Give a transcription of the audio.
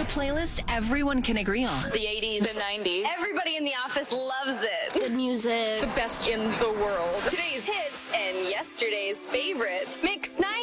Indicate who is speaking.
Speaker 1: playlist everyone can agree on.
Speaker 2: The 80s.
Speaker 3: The 90s.
Speaker 2: Everybody in the office loves it.
Speaker 4: Good music.
Speaker 3: The best in the world.
Speaker 2: Today's hits and yesterday's favorites. Mix 90s.